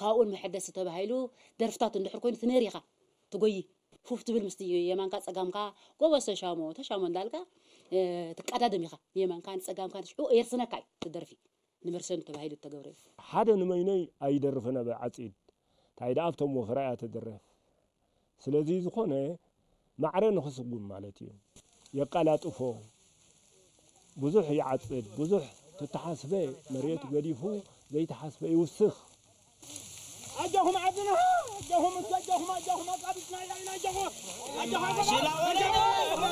خاون محدث تبهيلو درفتات اندحر كوين تنيريخا تقوي فوفت بالمستي يمان كان صقامكا قوس شامو تشامو دالكا تقادادم يخا يمان كان صقام كان شو يرسنكاي تدرفي نمرسن تبهيلو تغوري حدا نميني ايدرفنا بعصيد تايد افتم وفرايا تدرف سلازي زخونه معرن خصقون مالتي يقالاطفو بزح يعصد بزح تتحاسبه مريت غديفو زي تحاسبه يوسخ أجاهم عدنا أجاهم قابسنا إلى أجاهم